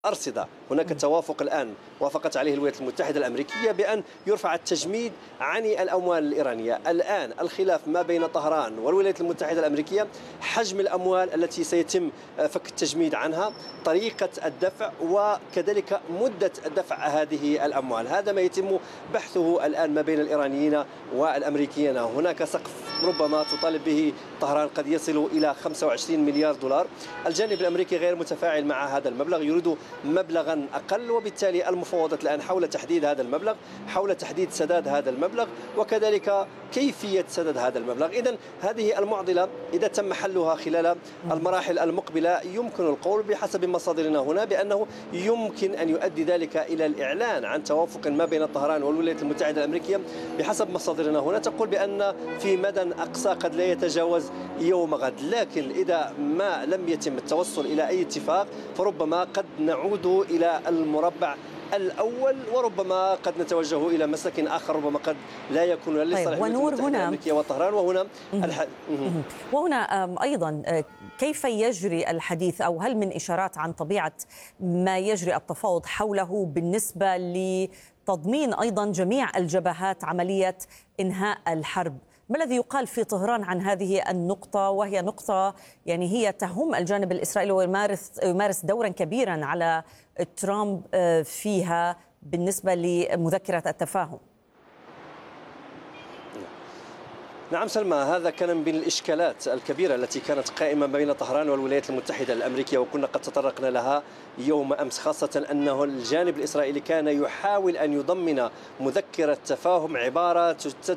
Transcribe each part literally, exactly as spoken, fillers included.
أرصدة. هناك توافق الآن وافقت عليه الولايات المتحدة الأمريكية بأن يرفع التجميد عن الأموال الإيرانية. الآن الخلاف ما بين طهران والولايات المتحدة الأمريكية حجم الأموال التي سيتم فك التجميد عنها، طريقة الدفع، وكذلك مدة دفع هذه الأموال. هذا ما يتم بحثه الآن ما بين الإيرانيين والأمريكيين. هناك سقف ربما تطالب به طهران قد يصل إلى خمسة وعشرين مليار دولار. الجانب الأمريكي غير متفاعل مع هذا المبلغ، يريد مبلغا أقل، وبالتالي المفاوضات الآن حول تحديد هذا المبلغ، حول تحديد سداد هذا المبلغ، وكذلك كيفية سداد هذا المبلغ. إذن هذه المعضلة إذا تم حلها خلال المراحل المقبلة يمكن القول بحسب مصادرنا هنا بأنه يمكن أن يؤدي ذلك إلى الإعلان عن توافق ما بين طهران والولايات المتحدة الأمريكية. بحسب مصادرنا هنا تقول بأن في مدى أقصى قد لا يتجاوز يوم غد، لكن إذا ما لم يتم التوصل إلى أي اتفاق فربما قد نعود إلى المربع الأول، وربما قد نتوجه إلى مسلك آخر ربما قد لا يكون لصالح طيب، ونور هنا الأمريكية وطهران. وهنا الح... وهنا أيضا كيف يجري الحديث، أو هل من إشارات عن طبيعة ما يجري التفاوض حوله بالنسبة لتضمين أيضا جميع الجبهات عملية إنهاء الحرب؟ ما الذي يقال في طهران عن هذه النقطة، وهي نقطة يعني هي تهم الجانب الإسرائيلي ويمارس يمارس دورا كبيرا على ترامب فيها بالنسبة لمذكرة التفاهم؟ نعم سلمى، هذا كان من الإشكالات الكبيرة التي كانت قائمة بين طهران والولايات المتحدة الأمريكية، وكنا قد تطرقنا لها يوم أمس، خاصة أنه الجانب الإسرائيلي كان يحاول أن يضمن مذكرة تفاهم عبارة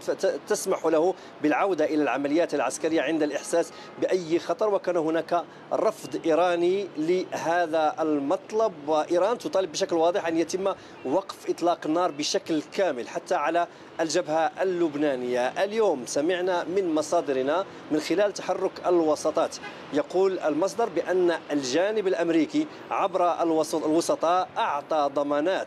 تسمح له بالعودة إلى العمليات العسكرية عند الإحساس بأي خطر، وكان هناك رفض إيراني لهذا المطلب، وإيران تطالب بشكل واضح أن يتم وقف إطلاق النار بشكل كامل حتى على الجبهة اللبنانية. اليوم سمعنا من مصادرنا من خلال تحرك الوسطات، يقول المصدر بأن الجانب الأمريكي عبر الوسطاء أعطى ضمانات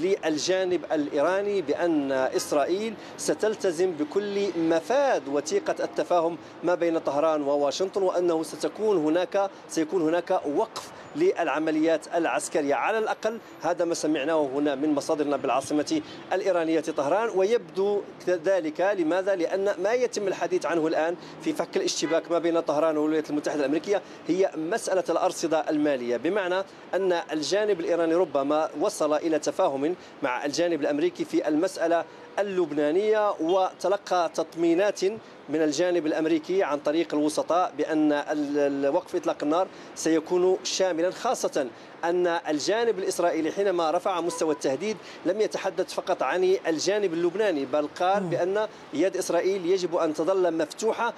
للجانب الإيراني بأن إسرائيل ستلتزم بكل مفاد وثيقة التفاهم ما بين طهران وواشنطن، وأنه ستكون هناك سيكون هناك وقف للعمليات العسكرية. على الأقل هذا ما سمعناه هنا من مصادرنا بالعاصمة الإيرانية طهران، ويبدو ذلك لماذا؟ لأن ما يتم الحديث عنه الآن في فك الاشتباك ما بين طهران والولايات المتحدة الأمريكية هي مسألة الأرصدة المالية، بمعنى أن الجانب الإيراني ربما وصل إلى تفاهم مع الجانب الأمريكي في المسألة اللبنانية، وتلقى تطمينات من الجانب الأمريكي عن طريق الوسطاء بأن وقف إطلاق النار سيكون شاملا، خاصة أن الجانب الإسرائيلي حينما رفع مستوى التهديد لم يتحدث فقط عن الجانب اللبناني، بل قال بأن يد إسرائيل يجب أن تظل مفتوحة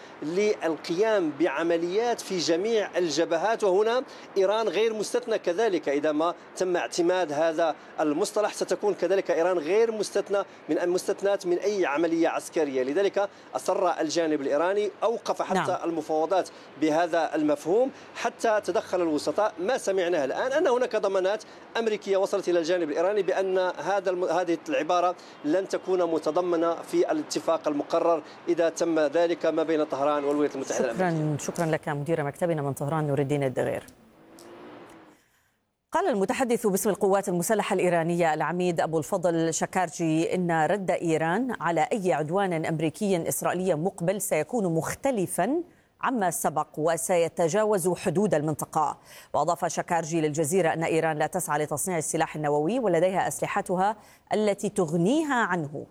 للقيام بعمليات في جميع الجبهات، وهنا إيران غير مستثنى كذلك. إذا ما تم اعتماد هذا المصطلح ستكون كذلك إيران غير مستثنى من المستثنات من أي عملية عسكرية. لذلك أصر الجانب الإيراني، أوقف حتى نعم. المفاوضات بهذا المفهوم حتى تدخل الوسطاء. ما سمعناه الآن أن هناك ضمانات أمريكية وصلت إلى الجانب الإيراني بأن هذا هذه العبارة لن تكون متضمنة في الاتفاق المقرر إذا تم ذلك ما بين طهران والولايات المتحدة الأمريكية. شكرا شكرا لك مدير مكتبنا من طهران نور الدين الدغير. قال المتحدث باسم القوات المسلحة الإيرانية العميد أبو الفضل شكارجي إن رد إيران على أي عدوان أمريكي إسرائيلي مقبل سيكون مختلفا عما سبق وسيتجاوز حدود المنطقة. وأضاف شكارجي للجزيرة أن إيران لا تسعى لتصنيع السلاح النووي ولديها أسلحتها التي تغنيها عنه.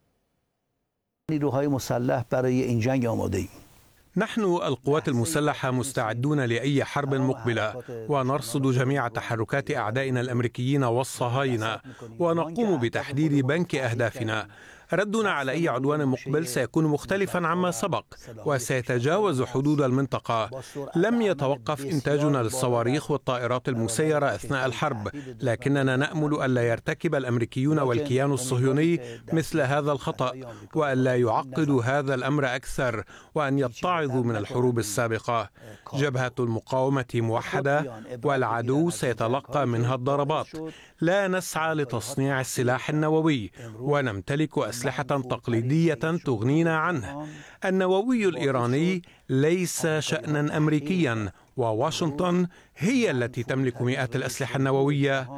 نحن القوات المسلحة مستعدون لأي حرب مقبلة، ونرصد جميع تحركات أعدائنا الأمريكيين والصهاينة، ونقوم بتحديد بنك أهدافنا. ردنا على أي عدوان مقبل سيكون مختلفا عما سبق وسيتجاوز حدود المنطقة. لم يتوقف إنتاجنا للصواريخ والطائرات المسيرة أثناء الحرب، لكننا نأمل ألا يرتكب الأمريكيون والكيان الصهيوني مثل هذا الخطأ، وألا يعقدوا هذا الأمر أكثر، وأن يتعظوا من الحروب السابقة. جبهة المقاومة موحدة، والعدو سيتلقى منها الضربات. لا نسعى لتصنيع السلاح النووي، ونمتلك أسلحة تقليدية تغنينا عنه. النووي الإيراني ليس شأنا أمريكيا، وواشنطن هي التي تملك مئات الأسلحة النووية